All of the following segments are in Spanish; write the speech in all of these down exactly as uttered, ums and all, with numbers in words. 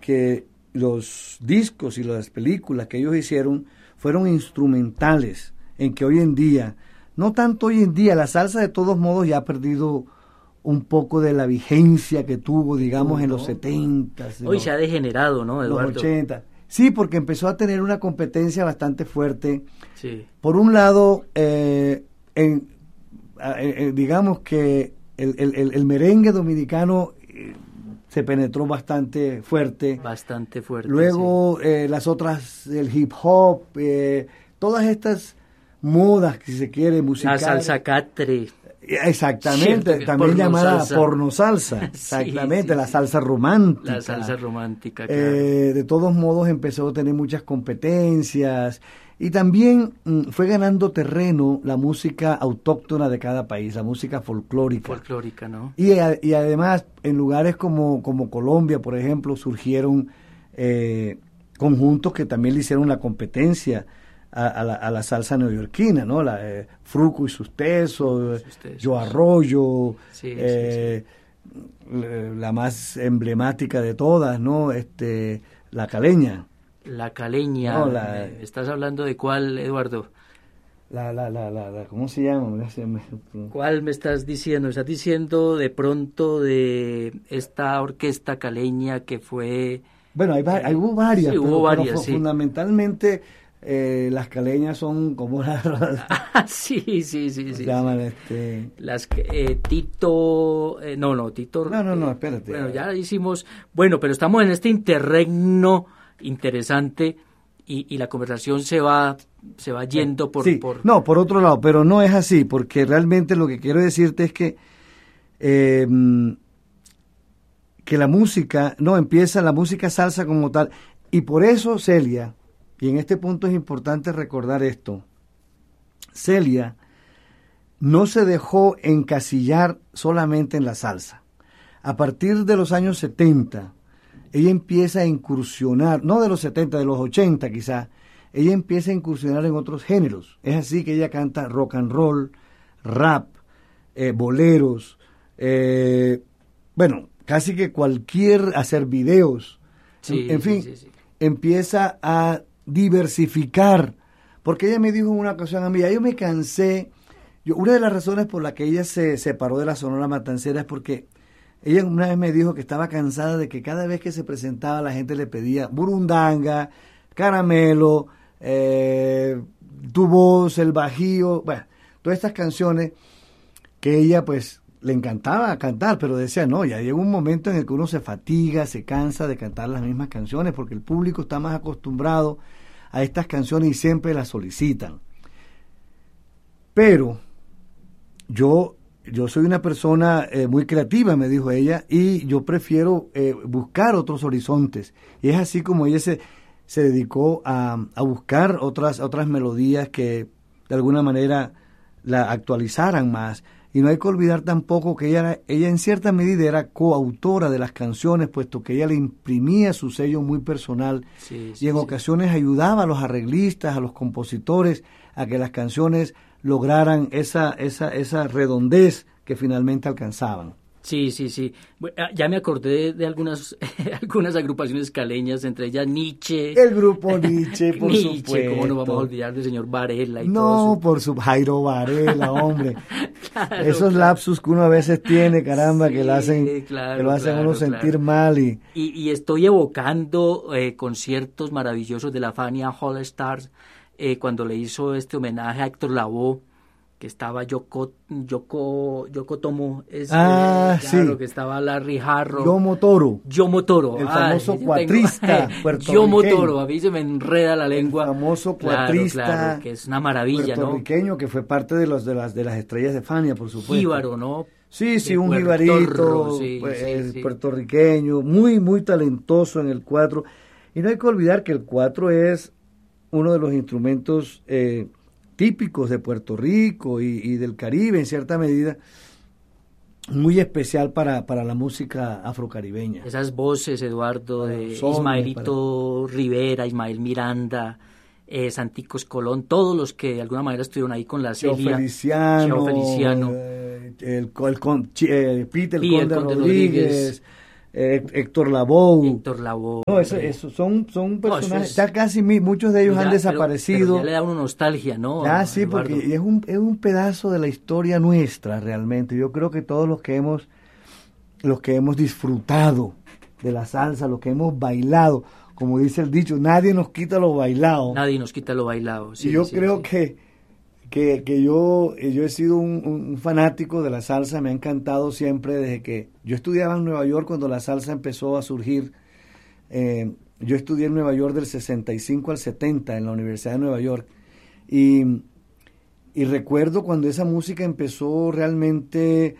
que los discos y las películas que ellos hicieron fueron instrumentales, en que hoy en día, no tanto hoy en día, la salsa de todos modos ya ha perdido un poco de la vigencia que tuvo, digamos, uh, en ¿no? los setenta. Hoy se ha degenerado, ¿no, Eduardo? Los ochenta. Sí, porque empezó a tener una competencia bastante fuerte. Sí. Por un lado, eh, en, eh, digamos que el, el, el merengue dominicano eh, se penetró bastante fuerte. Bastante fuerte. Luego sí. eh, las otras, el hip hop, eh, todas estas modas, si se quiere, musicales. La salsa catre. Exactamente, también porno llamada salsa. porno salsa, exactamente, sí, sí, la salsa romántica. La salsa romántica, claro. Eh, de todos modos empezó a tener muchas competencias y también mm, fue ganando terreno la música autóctona de cada país, la música folclórica. Folclórica, ¿no? Y, y además en lugares como, como Colombia, por ejemplo, surgieron eh, conjuntos que también le hicieron la competencia A, a, la, a la salsa neoyorquina, ¿no? La eh, Fruco y sus tesos, Yo Arroyo, sí, eh, sí, sí. La, la más emblemática de todas, ¿no? Este, la Caleña. La Caleña. No, la, ¿Estás hablando de cuál, Eduardo? La, la, la, la, la ¿cómo se llama? ¿Cuál me estás diciendo? ¿Estás diciendo de pronto de esta orquesta caleña que fue? Bueno, hay, hay hubo varias, sí, pero, hubo varias, pero sí. fundamentalmente Eh, las caleñas son como las ah, sí, sí, sí, sí. llaman sí. este las eh, Tito, eh, no, no, Tito. No, no, no, eh, espérate. Bueno, ya hicimos, bueno, pero estamos en este interregno interesante y, y la conversación se va, se va yendo por, sí. por. No, por otro lado, pero no es así, porque realmente lo que quiero decirte es que eh, que la música, no empieza la música salsa como tal, y por eso Celia. Y en este punto es importante recordar esto. Celia no se dejó encasillar solamente en la salsa. A partir de los años setenta, ella empieza a incursionar, no de los setenta, de los ochenta quizás, ella empieza a incursionar en otros géneros. Es así que ella canta rock and roll, rap, eh, boleros, eh, bueno, casi que cualquier, hacer videos. Sí, en, en fin, sí, sí, sí. Empieza a diversificar, porque ella me dijo en una ocasión a mí, ya yo me cansé, yo, una de las razones por la que ella se separó de la Sonora Matancera es porque ella una vez me dijo que estaba cansada de que cada vez que se presentaba la gente le pedía burundanga, caramelo, eh, tu voz, el bajío, bueno, todas estas canciones que ella pues le encantaba cantar, pero decía, no, ya llega un momento en el que uno se fatiga, se cansa de cantar las mismas canciones, porque el público está más acostumbrado a estas canciones y siempre las solicitan. Pero yo, yo soy una persona eh, muy creativa, me dijo ella, y yo prefiero eh, buscar otros horizontes. Y es así como ella se, se dedicó a, a buscar otras, otras melodías que de alguna manera la actualizaran más. Y no hay que olvidar tampoco que ella, ella en cierta medida era coautora de las canciones, puesto que ella le imprimía su sello muy personal, sí, y sí, en sí. ocasiones ayudaba a los arreglistas, a los compositores, a que las canciones lograran esa, esa, esa redondez que finalmente alcanzaban. Sí, sí, sí. Ya me acordé de algunas algunas agrupaciones caleñas, entre ellas Nietzsche. El grupo Nietzsche, por Nietzsche, supuesto. ¿cómo nos vamos a olvidar del señor Varela y no, todo eso? por su Jairo Varela, hombre. claro, Esos claro. lapsus que uno a veces tiene, caramba, sí, que lo hacen, claro, que lo hacen claro, uno sentir claro. mal. Y, y, y estoy evocando eh, conciertos maravillosos de la Fania All Stars, eh, cuando le hizo este homenaje a Héctor Lavoe, que estaba Yoko, Yoko, Yoko Tomo, es, ah, eh, claro, sí. que estaba Larry Harlow. Yomo Toro. Yomo Toro. El famoso Ay, cuatrista tengo, puertorriqueño. Yomo Toro, a mí se me enreda la lengua. El famoso cuatrista. Claro, claro, que es una maravilla, puertorriqueño, ¿no? que fue parte de los de las de las estrellas de Fania, por supuesto. Jíbaro, ¿no? Sí, sí, de un Puerto, jibarito, sí, pues, sí, sí. puertorriqueño, muy, muy talentoso en el cuatro. Y no hay que olvidar que el cuatro es uno de los instrumentos eh, típicos de Puerto Rico y, y del Caribe, en cierta medida, muy especial para, para la música afrocaribeña. Esas voces, Eduardo, de sones, Ismaelito para... Rivera, Ismael Miranda, eh, Santicos Colón, todos los que de alguna manera estuvieron ahí con la Cheo Celia. Feliciano, Cheo Feliciano. Eh, el, el, el, el, Pete, el Pete, Conde el Conde Rodríguez, Rodríguez. eh, Héctor Lavoe. Héctor Lavoe. No, eso, eso son, son personajes, no, es, ya casi mi, muchos de ellos ya, han desaparecido. Pero, pero ya le da una nostalgia, ¿no? Ya, sí, Eduardo, porque es un, es un pedazo de la historia nuestra realmente. Yo creo que todos los que hemos, los que hemos disfrutado de la salsa, los que hemos bailado, como dice el dicho, nadie nos quita lo bailado. Nadie nos quita lo bailado. Sí, y yo sí, creo sí. que, que, que yo, yo he sido un, un fanático de la salsa, me ha encantado siempre desde que yo estudiaba en Nueva York cuando la salsa empezó a surgir. Eh, yo estudié en Nueva York del sesenta y cinco al setenta en la Universidad de Nueva York y, y recuerdo cuando esa música empezó realmente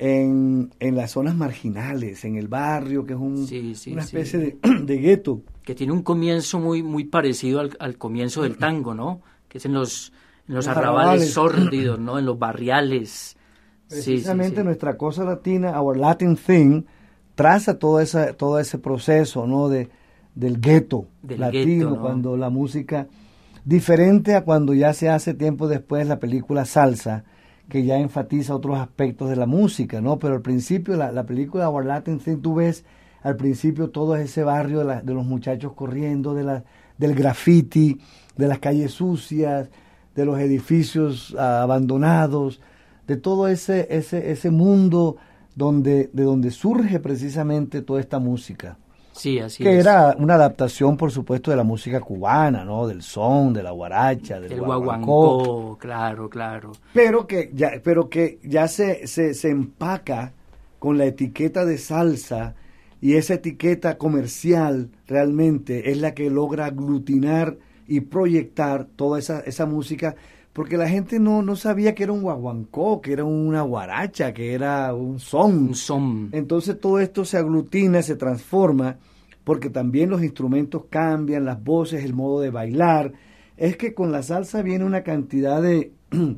en, en las zonas marginales, en el barrio, que es un, sí, sí, una especie sí. de, de gueto. Que tiene un comienzo muy muy parecido al, al comienzo del tango, ¿no? Que es en los, en los arrabales sórdidos, ¿no? En los barriales. Precisamente sí, sí, sí. nuestra cosa latina, our Latin thing, traza todo, esa, todo ese proceso, ¿no? De, del gueto latino, gueto, ¿no? Cuando la música, diferente a cuando ya se hace tiempo después la película Salsa, que ya enfatiza otros aspectos de la música, ¿no? Pero al principio, la, la película Our Latin Thing, tú ves al principio todo ese barrio de, la, de los muchachos corriendo, de la, del graffiti, de las calles sucias, de los edificios uh, abandonados, de todo ese, ese, ese mundo donde, de donde surge precisamente toda esta música. Sí, así que es. era una adaptación, por supuesto, de la música cubana, ¿no? Del son, de la guaracha, del El guaguancó. guaguancó, claro, claro. Pero que ya, pero que ya se, se, se empaca con la etiqueta de salsa, y esa etiqueta comercial realmente es la que logra aglutinar y proyectar toda esa, esa música, porque la gente no, no sabía que era un guaguancó, que era una guaracha, que era un son. Un son. Entonces todo esto se aglutina, se transforma, porque también los instrumentos cambian, las voces, el modo de bailar. Es que con la salsa viene una cantidad de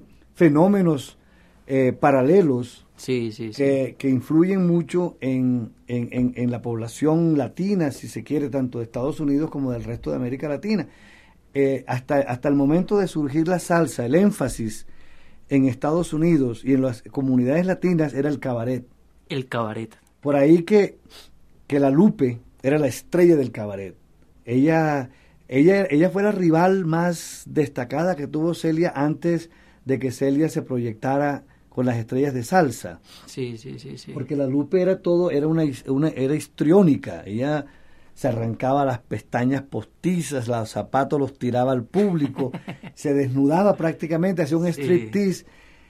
fenómenos eh, paralelos sí, sí, que, sí. que influyen mucho en, en, en, en la población latina, si se quiere, tanto de Estados Unidos como del resto de América Latina. Eh, hasta, hasta el momento de surgir la salsa, el énfasis en Estados Unidos y en las comunidades latinas era el cabaret. El cabaret. Por ahí que, que la Lupe era la estrella del cabaret. Ella, ella, ella fue la rival más destacada que tuvo Celia antes de que Celia se proyectara con las estrellas de salsa. Sí, sí, sí, sí. Porque la Lupe era todo, era una, una era histriónica. Ella se arrancaba las pestañas postizas, los zapatos los tiraba al público, se desnudaba prácticamente, hacía un Sí. striptease.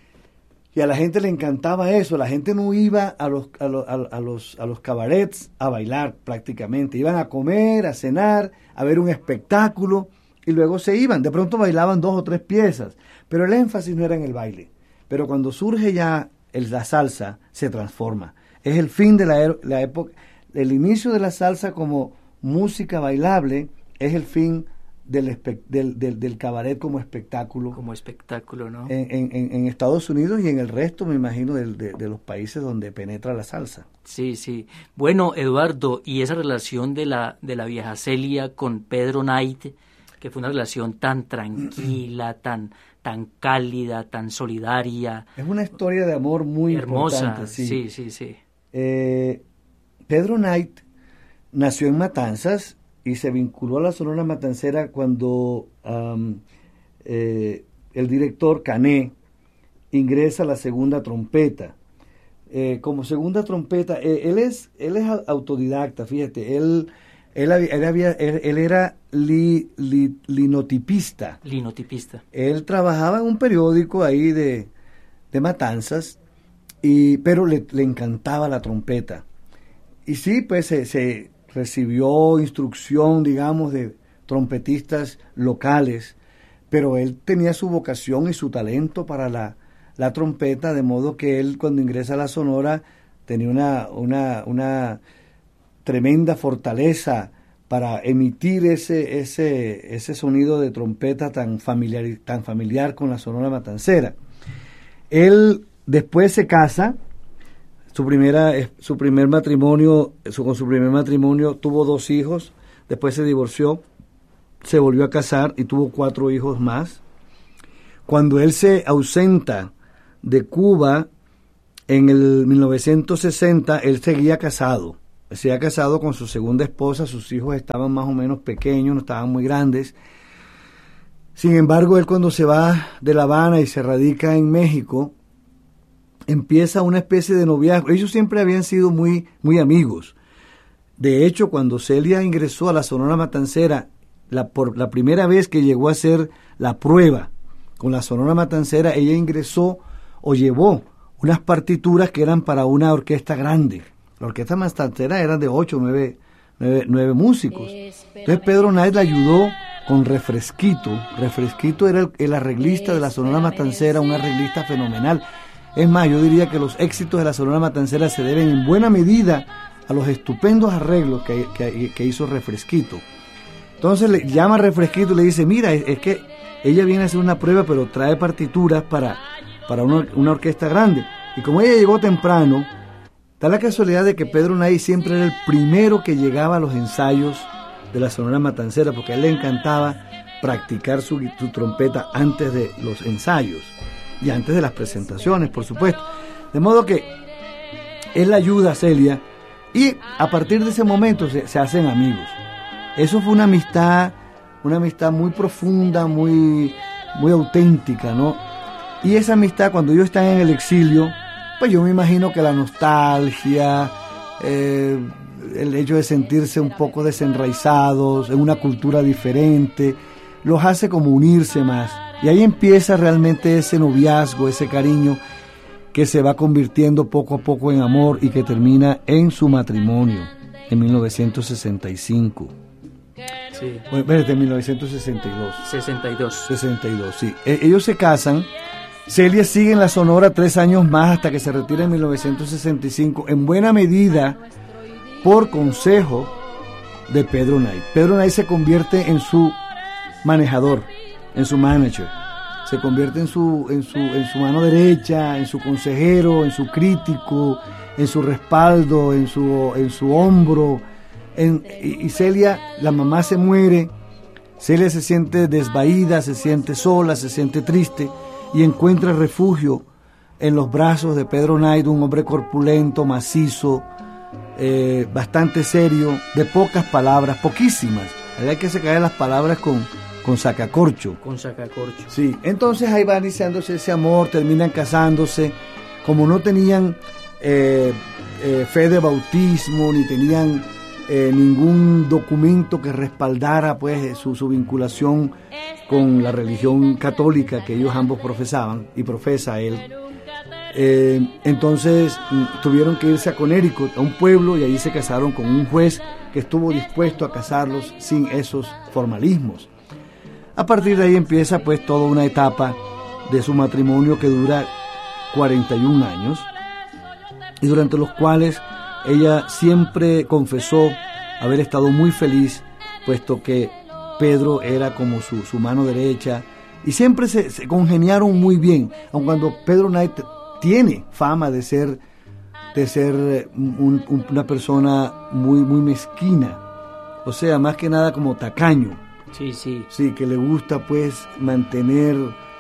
Y a la gente le encantaba eso. La gente no iba a los, a los, a los, a los cabarets a bailar prácticamente. Iban a comer, a cenar, a ver un espectáculo y luego se iban. De pronto bailaban dos o tres piezas, pero el énfasis no era en el baile. Pero cuando surge ya el, la salsa, se transforma. Es el fin de la, la época, el inicio de la salsa como música bailable, es el fin del, del, del, del cabaret como espectáculo. Como espectáculo, ¿no? En, en, en Estados Unidos y en el resto, me imagino, de, de, de los países donde penetra la salsa. Sí, sí. Bueno, Eduardo, y esa relación de la, de la vieja Celia con Pedro Knight, que fue una relación tan tranquila, tan, tan cálida, tan solidaria. Es una historia de amor muy hermosa. importante. Sí, sí, sí. sí. Eh, Pedro Knight nació en Matanzas y se vinculó a la Sonora Matancera cuando um, eh, el director Cané ingresa a la segunda trompeta. Eh, como segunda trompeta, eh, él es él es autodidacta, fíjate, él él, él, había, él, él era li, li, linotipista. Linotipista. Él trabajaba en un periódico ahí de, de Matanzas, y, pero le, le encantaba la trompeta. Y sí, pues se, se recibió instrucción, digamos, de trompetistas locales, pero él tenía su vocación y su talento para la, la trompeta, de modo que él cuando ingresa a la Sonora tenía una, una, una tremenda fortaleza para emitir ese, ese, ese sonido de trompeta tan familiar, tan familiar con la Sonora Matancera. Él después se casa. Su primera, su primer matrimonio, su, con su primer matrimonio tuvo dos hijos, después se divorció, se volvió a casar y tuvo cuatro hijos más. Cuando él se ausenta de Cuba en el mil novecientos sesenta, él seguía casado. se ha casado con su segunda esposa, sus hijos estaban más o menos pequeños, no estaban muy grandes. Sin embargo, él cuando se va de La Habana y se radica en México, empieza una especie de noviazgo. Ellos siempre habían sido muy, muy amigos. De hecho, cuando Celia ingresó a la Sonora Matancera, la, por la primera vez que llegó a hacer la prueba con la Sonora Matancera, ella ingresó o llevó unas partituras que eran para una orquesta grande. La orquesta matancera era de ocho, nueve, nueve, nueve músicos. Entonces Pedro Knight la ayudó con Refresquito. Refresquito era el, el arreglista de la Sonora Matancera, un arreglista fenomenal. Es más, yo diría que los éxitos de la Sonora Matancera se deben en buena medida a los estupendos arreglos que, que, que hizo Refresquito. Entonces le llama a Refresquito y le dice, mira, es, es que ella viene a hacer una prueba, pero trae partituras para, para una, una orquesta grande. Y como ella llegó temprano, da la casualidad de que Pedro Knight siempre era el primero que llegaba a los ensayos de la Sonora Matancera, porque a él le encantaba practicar su, su trompeta antes de los ensayos y antes de las presentaciones, por supuesto. De modo que él ayuda a Celia y a partir de ese momento se, se hacen amigos. Eso fue una amistad, una amistad muy profunda, muy, muy auténtica, ¿no? Y esa amistad, cuando ellos están en el exilio, pues yo me imagino que la nostalgia, eh, el hecho de sentirse un poco desenraizados en una cultura diferente, los hace como unirse más. Y ahí empieza realmente ese noviazgo, ese cariño que se va convirtiendo poco a poco en amor y que termina en su matrimonio en mil novecientos sesenta y cinco. Sí. Bueno, espérate, en mil novecientos sesenta y dos. sesenta y dos. sesenta y dos, sí. E- ellos se casan. Celia sigue en la Sonora tres años más hasta que se retira en mil novecientos sesenta y cinco, en buena medida por consejo de Pedro Knight. Pedro Knight se convierte en su manejador, en su manager. Se convierte en su, en su, en su mano derecha, en su consejero, en su crítico, en su respaldo, en su, en su hombro. En, y, y Celia, la mamá se muere, Celia se siente desvaída, se siente sola, se siente triste y encuentra refugio en los brazos de Pedro Knight, un hombre corpulento, macizo, eh, bastante serio, de pocas palabras, poquísimas. Hay que se caen las palabras con, con sacacorcho. Con sacacorcho. Sí, entonces ahí va iniciándose ese amor, terminan casándose. Como no tenían eh, eh, fe de bautismo, ni tenían eh, ningún documento que respaldara pues su, su vinculación con la religión católica que ellos ambos profesaban, y profesa él, eh, entonces tuvieron que irse a Connecticut, a un pueblo, y ahí se casaron con un juez que estuvo dispuesto a casarlos sin esos formalismos. A partir de ahí empieza pues toda una etapa de su matrimonio que dura cuarenta y un años, y durante los cuales ella siempre confesó haber estado muy feliz, puesto que Pedro era como su, su mano derecha, y siempre se, se congeniaron muy bien, aun cuando Pedro Knight tiene fama de ser de ser un, un, una persona muy muy mezquina, o sea, más que nada como tacaño. Sí, sí. Sí, que le gusta pues mantener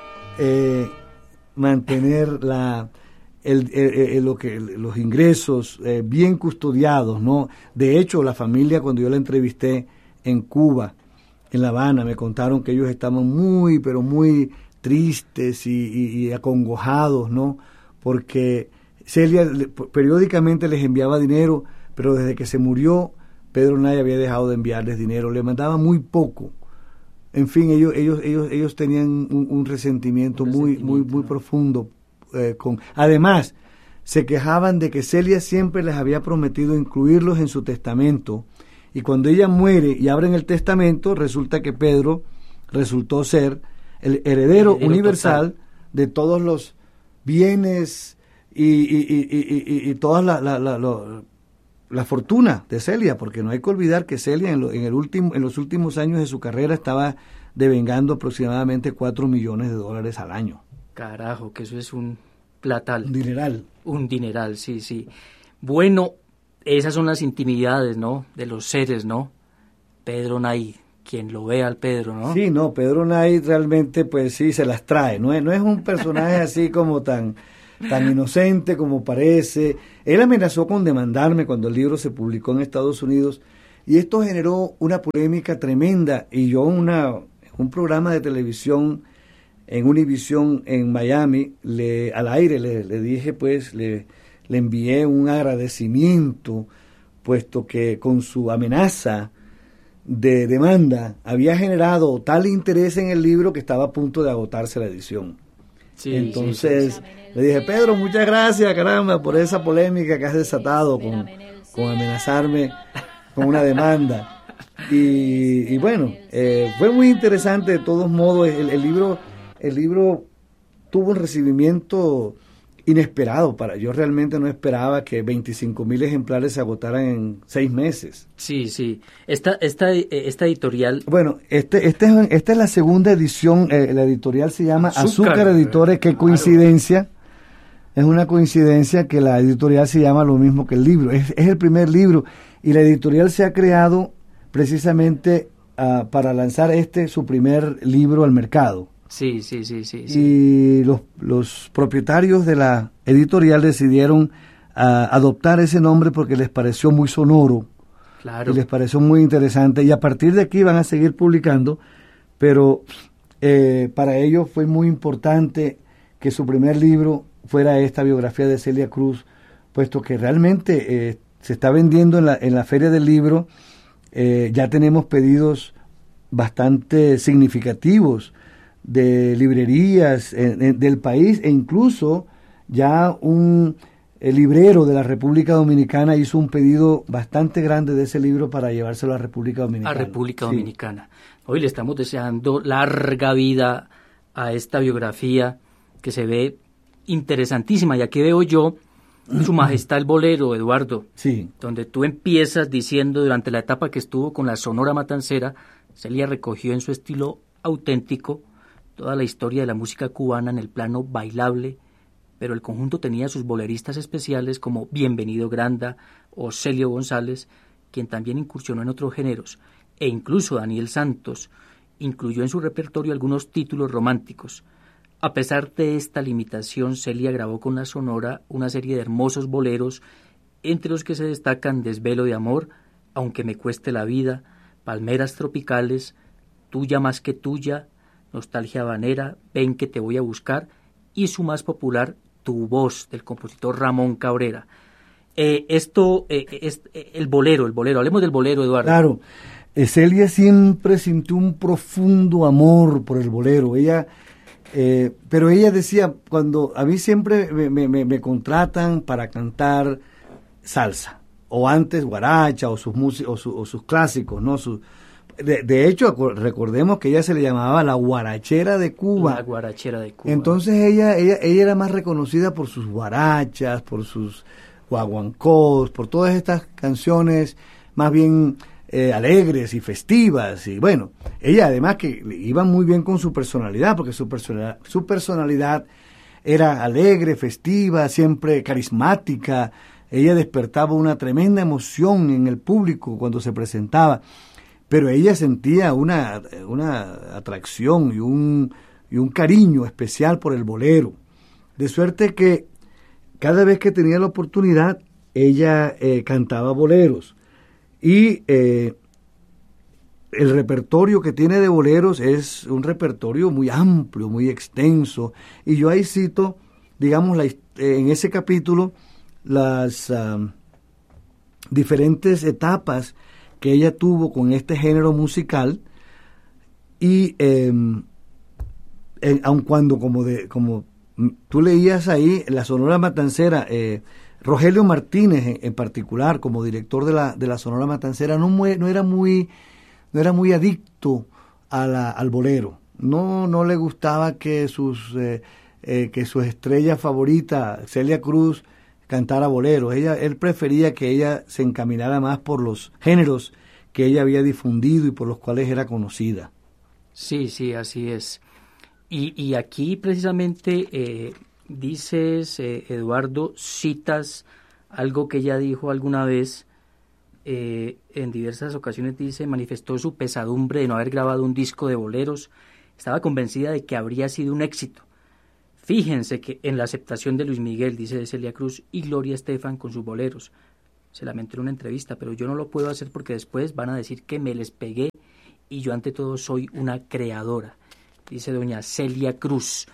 eh, mantener la el, el, el, lo que los ingresos eh, bien custodiados, ¿no? De hecho, la familia, cuando yo la entrevisté en Cuba, en La Habana, me contaron que ellos estaban muy, pero muy tristes y, y, y acongojados, ¿no? Porque Celia periódicamente les enviaba dinero, pero desde que se murió, Pedro Knight había dejado de enviarles dinero, le mandaba muy poco. En fin, ellos ellos ellos ellos tenían un, un resentimiento, un resentimiento muy muy muy ¿no? profundo. Eh, con, además, se quejaban de que Celia siempre les había prometido incluirlos en su testamento, y cuando ella muere y abren el testamento, resulta que Pedro resultó ser el heredero, heredero universal total de todos los bienes y, y, y, y, y, y toda la, la, la, la, la fortuna de Celia, porque no hay que olvidar que Celia en, lo, en, el último, en los últimos años de su carrera estaba devengando aproximadamente cuatro millones de dólares al año. Carajo, que eso es un platal. Un dineral. Un dineral, sí, sí. Bueno, esas son las intimidades, ¿no? De los seres, ¿no? Pedro Knight, quien lo ve al Pedro, ¿no? Sí, no, Pedro Knight realmente, pues sí, se las trae. No es, no es un personaje así como tan, tan inocente como parece. Él amenazó con demandarme cuando el libro se publicó en Estados Unidos y esto generó una polémica tremenda y yo una un programa de televisión en Univision en Miami, le, al aire le, le dije pues, le, le envié un agradecimiento, puesto que con su amenaza de demanda había generado tal interés en el libro que estaba a punto de agotarse la edición. Sí, Entonces sí, sí. le dije, Pedro, muchas gracias, caramba, por esa polémica que has desatado con, con amenazarme con una demanda. Y, y bueno, eh, fue muy interesante de todos modos. El, el libro el libro tuvo un recibimiento inesperado. Para yo realmente no esperaba que veinticinco mil ejemplares se agotaran en seis meses. Sí, sí. Esta, esta, esta editorial... Bueno, este, este, esta es la segunda edición. Eh, la editorial se llama Azúcar, Azúcar Editores. Qué coincidencia. Es una coincidencia que la editorial se llama lo mismo que el libro. Es, es el primer libro. Y la editorial se ha creado precisamente uh, para lanzar este, su primer libro al mercado. Sí, sí, sí, sí. sí. Y los, los propietarios de la editorial decidieron uh, adoptar ese nombre porque les pareció muy sonoro. Claro. Y les pareció muy interesante. Y a partir de aquí van a seguir publicando, pero eh, para ellos fue muy importante que su primer libro fuera esta biografía de Celia Cruz, puesto que realmente eh, se está vendiendo en la, en la Feria del Libro. Eh, ya tenemos pedidos bastante significativos de librerías eh, eh, del país, e incluso ya un eh, librero de la República Dominicana hizo un pedido bastante grande de ese libro para llevárselo a República Dominicana. A República sí. Dominicana. Hoy le estamos deseando larga vida a esta biografía que se ve interesantísima, y aquí veo yo Su Majestad el Bolero, Eduardo, sí. donde tú empiezas diciendo: durante la etapa que estuvo con la Sonora Matancera, Celia recogió en su estilo auténtico toda la historia de la música cubana en el plano bailable, pero el conjunto tenía sus boleristas especiales como Bienvenido Granda o Celio González, quien también incursionó en otros géneros, e incluso Daniel Santos incluyó en su repertorio algunos títulos románticos. A pesar de esta limitación, Celia grabó con la Sonora una serie de hermosos boleros, entre los que se destacan Desvelo de Amor, Aunque me cueste la vida, Palmeras Tropicales, Tuya más que tuya, Nostalgia habanera, Ven que te voy a buscar, y su más popular, Tu voz, del compositor Ramón Cabrera. Eh, esto eh, es eh, el bolero, el bolero. Hablemos del bolero, Eduardo. Claro, eh, Celia siempre sintió un profundo amor por el bolero. Ella, eh, pero ella decía, cuando a mí siempre me, me, me contratan para cantar salsa, o antes guaracha, o sus músicos, o, su, o sus clásicos, ¿no? Sus, De, de hecho, recordemos que ella se le llamaba la guarachera de Cuba. La guarachera de Cuba. Entonces ella, ella, ella era más reconocida por sus guarachas, por sus guaguancós, por todas estas canciones más bien eh, alegres y festivas. Y bueno, ella además que iba muy bien con su personalidad, porque su personalidad, su personalidad era alegre, festiva, siempre carismática. Ella despertaba una tremenda emoción en el público cuando se presentaba. Pero ella sentía una, una atracción y un, y un cariño especial por el bolero. De suerte que cada vez que tenía la oportunidad, ella eh, cantaba boleros. Y eh, el repertorio que tiene de boleros es un repertorio muy amplio, muy extenso. Y yo ahí cito, digamos, la, en ese capítulo, las uh, diferentes etapas que ella tuvo con este género musical, y eh, eh, aun cuando como de como tú leías ahí la Sonora Matancera, eh, Rogelio Martínez en, en particular como director de la de la Sonora Matancera no muy, no era muy no era muy adicto a la, al bolero, no no le gustaba que sus eh, eh, que su estrella favorita Celia Cruz cantara boleros. Ella, él prefería que ella se encaminara más por los géneros que ella había difundido y por los cuales era conocida. Sí, sí, así es. Y, y aquí precisamente eh, dices, eh, Eduardo, citas algo que ella dijo alguna vez, eh, en diversas ocasiones dice, manifestó su pesadumbre de no haber grabado un disco de boleros, estaba convencida de que habría sido un éxito. Fíjense que en la aceptación de Luis Miguel, dice Celia Cruz, y Gloria Estefan con sus boleros. Se lamentó en una entrevista, pero yo no lo puedo hacer porque después van a decir que me les pegué y yo ante todo soy una creadora, dice doña Celia Cruz.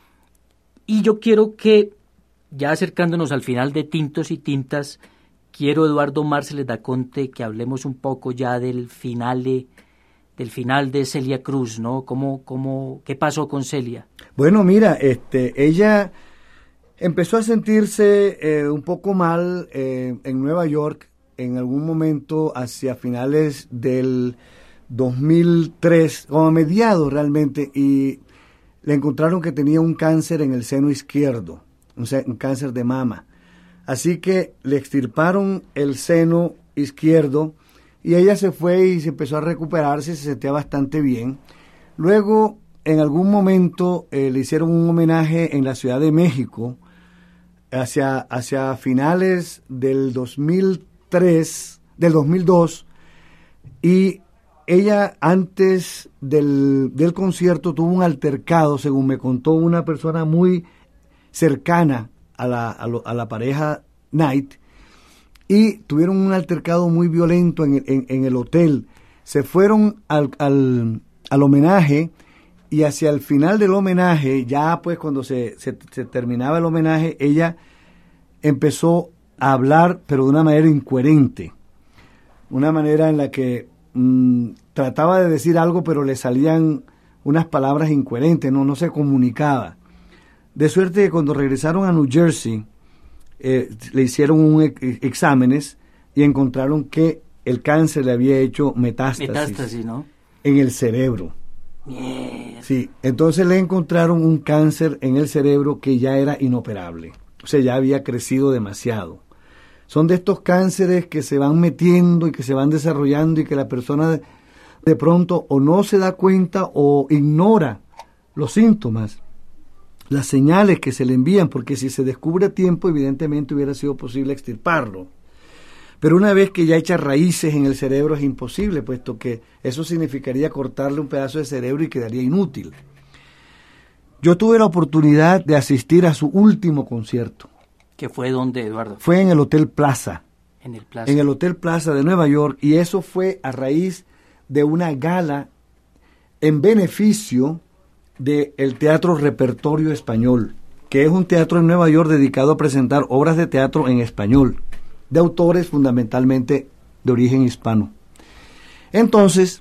Y yo quiero que, ya acercándonos al final de Tintos y Tintas, quiero, Eduardo Márceles Daconte, que hablemos un poco ya del finale, del final de Celia Cruz, ¿no? ¿Cómo, cómo, qué pasó con Celia? Bueno, mira, este, ella empezó a sentirse eh, un poco mal eh, en Nueva York en algún momento hacia finales del dos mil tres, como a mediados realmente, y le encontraron que tenía un cáncer en el seno izquierdo, un, un cáncer de mama. Así que le extirparon el seno izquierdo y ella se fue y se empezó a recuperarse, se sentía bastante bien. Luego, en algún momento, eh, le hicieron un homenaje en la Ciudad de México, hacia, hacia finales del dos mil tres, del dos mil dos, y ella antes del, del concierto tuvo un altercado, según me contó una persona muy cercana a la, a, lo, a la pareja Knight, y tuvieron un altercado muy violento en, en, en el hotel. Se fueron al, al, al homenaje, y hacia el final del homenaje, ya pues cuando se, se, se terminaba el homenaje, ella empezó a hablar, pero de una manera incoherente, una manera en la que mmm, trataba de decir algo, pero le salían unas palabras incoherentes, no, no se comunicaba. De suerte que cuando regresaron a New Jersey, eh, le hicieron un ex exámenes y encontraron que el cáncer le había hecho metástasis, metástasis, ¿no? En el cerebro. Yeah. Sí, entonces le encontraron un cáncer en el cerebro que ya era inoperable, o sea, ya había crecido demasiado. Son de estos cánceres que se van metiendo y que se van desarrollando y que la persona de, de pronto o no se da cuenta o ignora los síntomas, las señales que se le envían, porque si se descubre a tiempo, evidentemente hubiera sido posible extirparlo. Pero una vez que ya echa raíces en el cerebro es imposible, puesto que eso significaría cortarle un pedazo de cerebro y quedaría inútil. Yo tuve la oportunidad de asistir a su último concierto. ¿Qué fue dónde, Eduardo? Fue en el Hotel Plaza. En el Plaza. En el Hotel Plaza de Nueva York, y eso fue a raíz de una gala en beneficio del Teatro Repertorio Español, que es un teatro en Nueva York dedicado a presentar obras de teatro en español, de autores fundamentalmente de origen hispano. Entonces,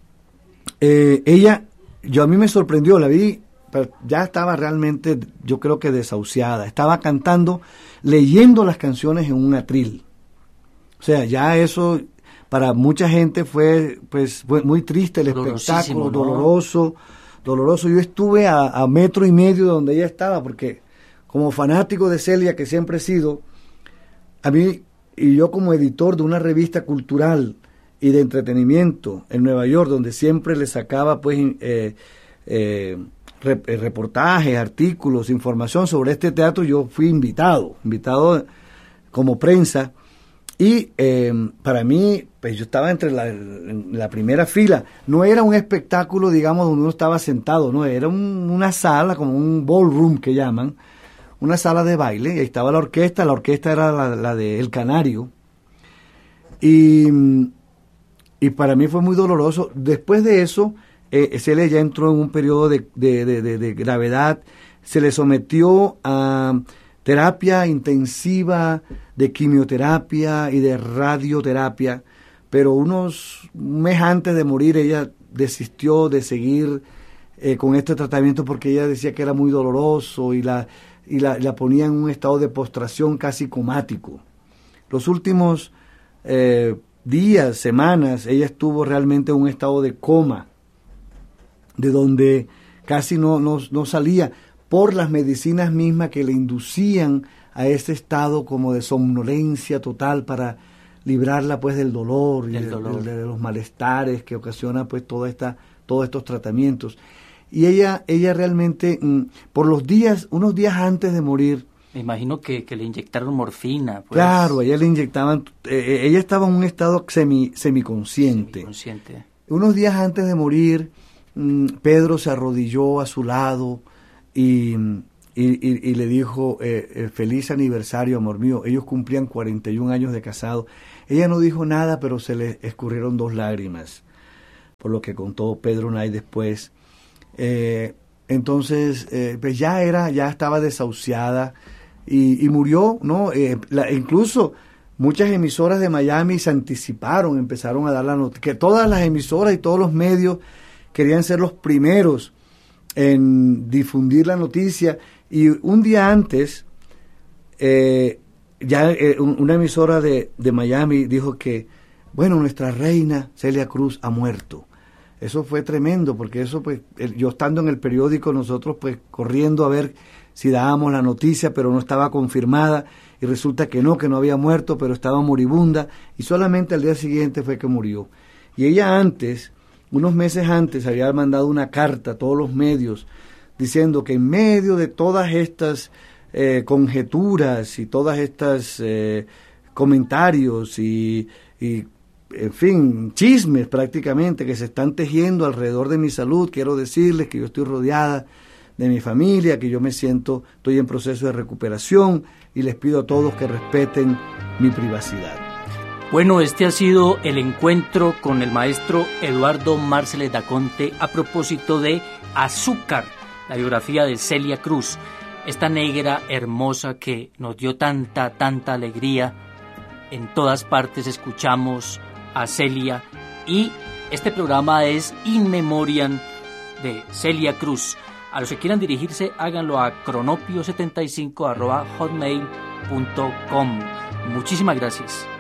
eh, ella, yo a mí me sorprendió, la vi, pero ya estaba realmente, yo creo que desahuciada, estaba cantando, leyendo las canciones en un atril. O sea, ya eso para mucha gente fue, pues, fue muy triste el espectáculo, ¿no? doloroso, doloroso. Yo estuve a, a metro y medio de donde ella estaba, porque como fanático de Celia, que siempre he sido, a mí, y yo como editor de una revista cultural y de entretenimiento en Nueva York, donde siempre le sacaba pues eh, eh, reportajes, artículos, información sobre este teatro, yo fui invitado, invitado como prensa, y eh, para mí, pues yo estaba entre la, en la primera fila. No era un espectáculo, digamos, donde uno estaba sentado, no, era un, una sala, como un ballroom que llaman, una sala de baile, y ahí estaba la orquesta, la orquesta era la, la de El Canario, y, y para mí fue muy doloroso. Después de eso, eh, Celia ya entró en un periodo de, de, de, de, de gravedad, se le sometió a terapia intensiva, de quimioterapia y de radioterapia, pero unos un mes antes de morir ella desistió de seguir eh, con este tratamiento, porque ella decía que era muy doloroso y la y la, la ponía en un estado de postración casi comático. Los últimos eh, días, semanas, ella estuvo realmente en un estado de coma, de donde casi no, no, no salía, por las medicinas mismas que le inducían a ese estado como de somnolencia total para librarla pues del dolor y de, dolor. De, de los malestares que ocasiona pues toda esta, todos estos tratamientos. Y ella, ella realmente, mmm, por los días, unos días antes de morir... Me imagino que, que le inyectaron morfina. Pues. Claro, ella le inyectaban, eh, ella estaba en un estado semi, semiconsciente. semiconsciente. Unos días antes de morir, mmm, Pedro se arrodilló a su lado y, y, y, y le dijo, eh, eh, feliz aniversario, amor mío. Ellos cumplían cuarenta y un años de casado. Ella no dijo nada, pero se le escurrieron dos lágrimas, por lo que contó Pedro Nay después. Eh, entonces, eh, pues ya era, ya estaba desahuciada y, y murió, ¿no? Eh, la, incluso muchas emisoras de Miami se anticiparon, empezaron a dar la noticia, que todas las emisoras y todos los medios querían ser los primeros en difundir la noticia, y un día antes, eh, ya eh, una emisora de, de Miami dijo que, bueno, nuestra reina Celia Cruz ha muerto. Eso fue tremendo, porque eso, pues, el, yo estando en el periódico, nosotros, pues, corriendo a ver si dábamos la noticia, pero no estaba confirmada, y resulta que no, que no había muerto, pero estaba moribunda, y solamente al día siguiente fue que murió. Y ella antes, unos meses antes, había mandado una carta a todos los medios, diciendo que en medio de todas estas eh, conjeturas y todas estas eh, comentarios y, y, en fin, chismes prácticamente que se están tejiendo alrededor de mi salud, quiero decirles que yo estoy rodeada de mi familia, que yo me siento, estoy en proceso de recuperación, y les pido a todos que respeten mi privacidad. Bueno, este ha sido el encuentro con el maestro Eduardo Márceles Daconte a propósito de Azúcar, la biografía de Celia Cruz, esta negra hermosa que nos dio tanta, tanta alegría. En todas partes escuchamos a Celia, y este programa es In Memoriam de Celia Cruz. A los que quieran dirigirse, háganlo a cronopio setenta y cinco arroba hotmail punto com. Muchísimas gracias.